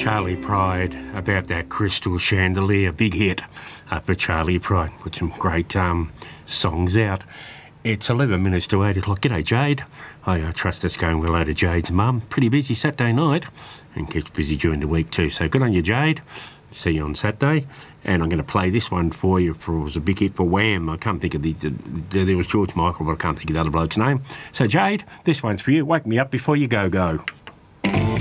Charlie Pride about that Crystal Chandelier, big hit for Charlie Pride. Put some great songs out. It's 11 minutes to 8 o'clock. G'day, Jade. I trust it's going well out of Jade's mum. Pretty busy Saturday night and gets busy during the week too. So good on you, Jade. See you on Saturday. And I'm going to play this one for you. It was a big hit for Wham. I can't think of there was George Michael, but I can't think of the other bloke's name. So, Jade, this one's for you. Wake me up before you go.